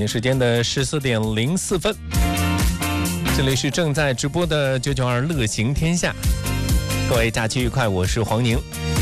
京时间的14点04分，这里是正在直播的992乐行天下。各位假期愉快，我是黄宁。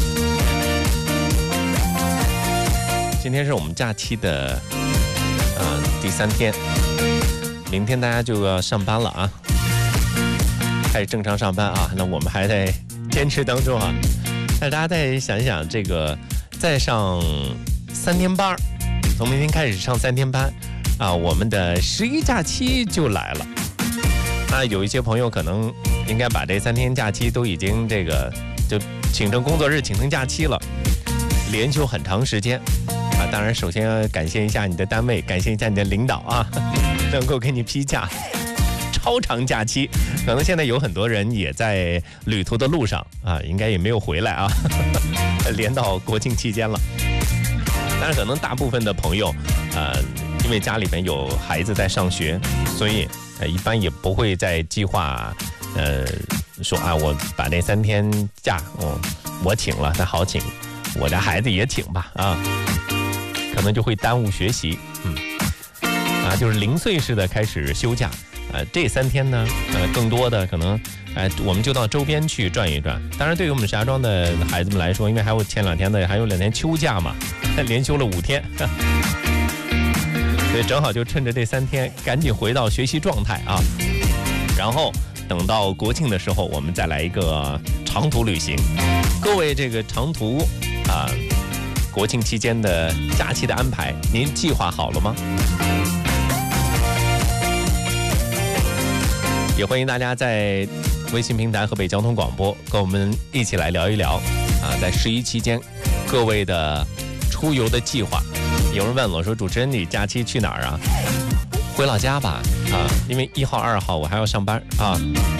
今天是我们假期的第3天，明天大家就要上班了啊，开始正常上班啊。那我们还在坚持当中啊。但大家再想一想，这个再上3天班，从明天开始上3天班啊，我们的11假期就来了。那有一些朋友可能应该把这3天假期都已经就请成工作日，请成假期了，连休很长时间啊。当然，首先要感谢一下你的单位，感谢一下你的领导啊，能够给你批假。超长假期，可能现在有很多人也在旅途的路上啊，应该也没有回来啊，连到国庆期间了。但是可能大部分的朋友，因为家里面有孩子在上学，所以一般也不会再计划，说啊，我把那3天假，我请了，那好请，我的孩子也请吧啊，可能就会耽误学习，就是零碎式的开始休假。这3天呢，更多的可能，我们就到周边去转一转。当然，对于我们石家庄的孩子们来说，因为还有前2天的，还有2天秋假嘛，连休了5天，所以正好就趁着这3天，赶紧回到学习状态啊。然后等到国庆的时候，我们再来一个长途旅行。各位，这个长途国庆期间的假期的安排，您计划好了吗？也欢迎大家在微信平台河北交通广播跟我们一起来聊一聊在11期间各位的出游的计划。有人问我说，主持人你假期去哪儿啊？回老家吧因为1号2号我还要上班啊。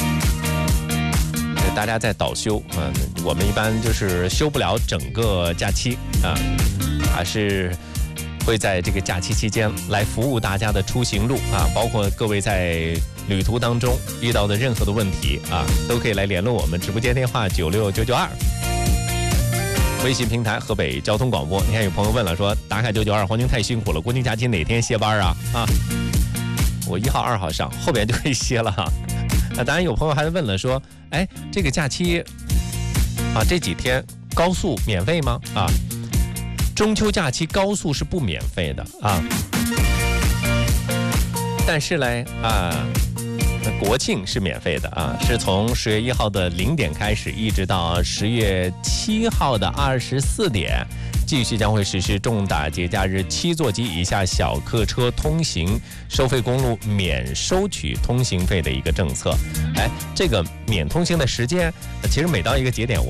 大家在倒休我们一般就是休不了整个假期还是会在这个假期期间来服务大家的出行路包括各位在旅途当中遇到的任何的问题都可以来联络我们。直播间电话96992，微信平台河北交通广播。你看有朋友问了，说打卡992，黄宁太辛苦了，国庆假期哪天歇班我1号2号上，后边就可以歇了当然有朋友还问了，说这个假期这几天高速免费吗？中秋假期高速是不免费的但是嘞国庆是免费的是从10月1号的0点开始，一直到10月7号的24点，继续将会实施重大节假日7座及以下小客车通行收费公路免收取通行费的一个政策。这个免通行的时间，其实每到一个节点